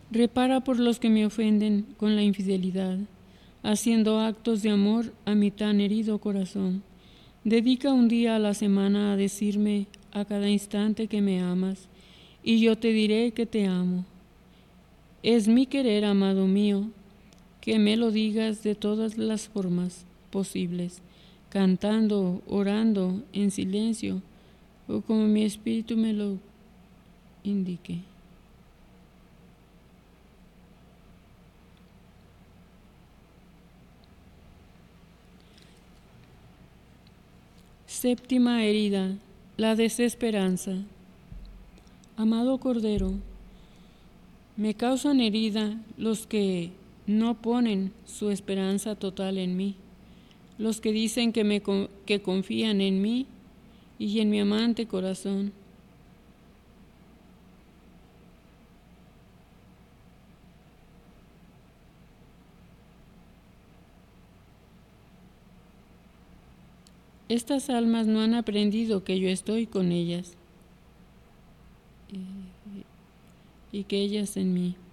Repara por los que me ofenden con la infidelidad, haciendo actos de amor a mi tan herido corazón. Dedica un día a la semana a decirme a cada instante que me amas, y yo te diré que te amo. Es mi querer, amado mío, que me lo digas de todas las formas posibles, cantando, orando, en silencio, o como mi espíritu me lo indique. Séptima herida, la desesperanza. Amado Cordero, me causan herida los que no ponen su esperanza total en mí, los que dicen que confían en mí y en mi amante corazón. Estas almas no han aprendido que yo estoy con ellas y que ellas en mí.